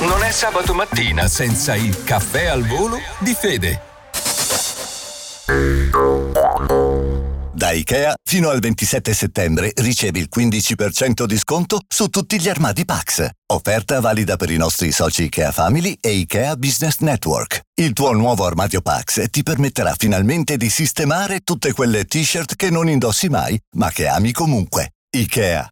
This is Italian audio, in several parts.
Non è sabato mattina senza il caffè al volo di Fede. Da IKEA fino al 27 settembre ricevi il 15% di sconto su tutti gli armadi Pax. Offerta valida per i nostri soci IKEA Family e IKEA Business Network. Il tuo nuovo armadio Pax ti permetterà finalmente di sistemare tutte quelle t-shirt che non indossi mai, ma che ami comunque. IKEA.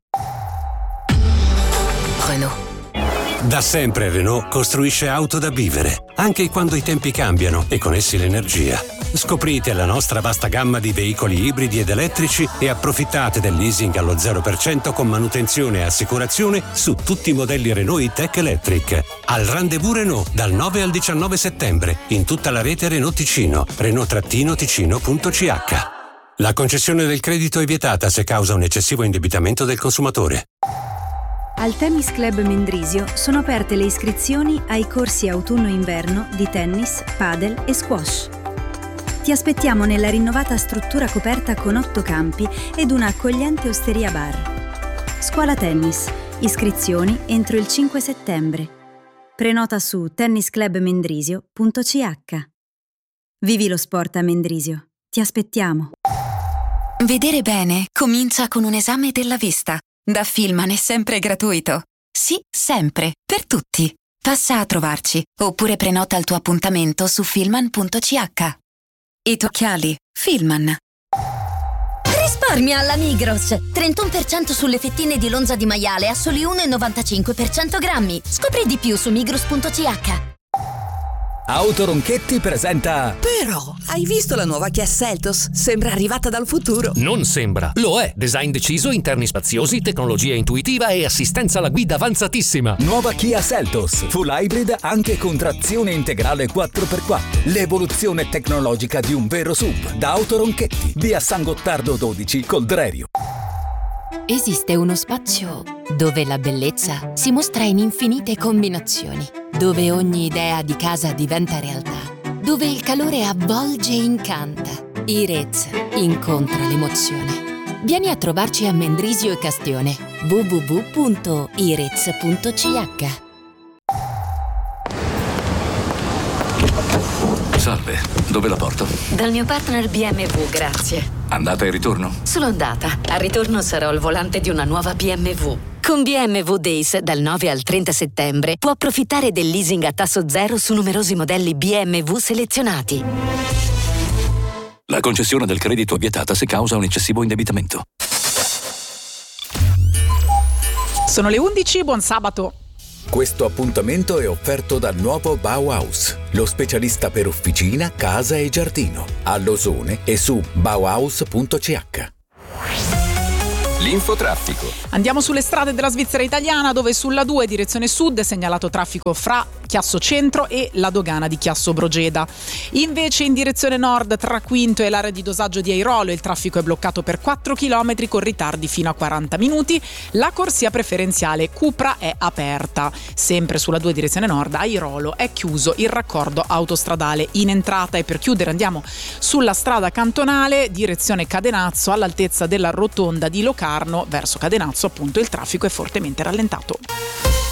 Renault. Da sempre Renault costruisce auto da vivere, anche quando i tempi cambiano e con essi l'energia. Scoprite la nostra vasta gamma di veicoli ibridi ed elettrici e approfittate del leasing allo 0% con manutenzione e assicurazione su tutti i modelli Renault E-Tech Electric. Al Rendezvous Renault dal 9 al 19 settembre in tutta la rete Renault Ticino, Renault-Ticino.ch. La concessione del credito è vietata se causa un eccessivo indebitamento del consumatore. Al Tennis Club Mendrisio sono aperte le iscrizioni ai corsi autunno-inverno di tennis, padel e squash. Ti aspettiamo nella rinnovata struttura coperta con 8 campi ed una accogliente osteria bar. Scuola Tennis. Iscrizioni entro il 5 settembre. Prenota su tennisclubmendrisio.ch. Vivi lo sport a Mendrisio. Ti aspettiamo. Vedere bene comincia con un esame della vista. Da Filman è sempre gratuito. Sì, sempre. Per tutti. Passa a trovarci oppure prenota il tuo appuntamento su filman.ch. I tuoi occhiali. Filman. Risparmia alla Migros. 31% sulle fettine di lonza di maiale a soli 1,95 per 100 grammi. Scopri di più su migros.ch. Autoronchetti presenta... Però, hai visto la nuova Kia Seltos? Sembra arrivata dal futuro. Non sembra, lo è. Design deciso, interni spaziosi, tecnologia intuitiva e assistenza alla guida avanzatissima. Nuova Kia Seltos, full hybrid anche con trazione integrale 4x4. L'evoluzione tecnologica di un vero SUV. Da Autoronchetti, via San Gottardo 12, Coldrerio. Esiste uno spazio dove la bellezza si mostra in infinite combinazioni, dove ogni idea di casa diventa realtà, dove il calore avvolge e incanta. Irez incontra l'emozione. Vieni a trovarci a Mendrisio e Castione. www.irez.ch. Salve, dove la porto? Dal mio partner BMW, grazie. Andata e ritorno? Solo andata. Al ritorno sarò al volante di una nuova BMW. Con BMW Days dal 9 al 30 settembre può approfittare del leasing a tasso zero su numerosi modelli BMW selezionati. La concessione del credito è vietata se causa un eccessivo indebitamento. Sono le 11, buon sabato. Questo appuntamento è offerto dal nuovo Bauhaus, lo specialista per officina, casa e giardino, a Losone e su bauhaus.ch. L'infotraffico. Andiamo sulle strade della Svizzera italiana, dove sulla 2 direzione sud è segnalato traffico fra Chiasso Centro e la dogana di Chiasso Brogeda. Invece in direzione nord tra Quinto e l'area di dosaggio di Airolo il traffico è bloccato per 4 km con ritardi fino a 40 minuti. La corsia preferenziale Cupra è aperta. Sempre sulla 2 direzione nord a Airolo è chiuso il raccordo autostradale in entrata. E per chiudere andiamo sulla strada cantonale direzione Cadenazzo all'altezza della rotonda di Locarno verso Cadenazzo, appunto il traffico è fortemente rallentato.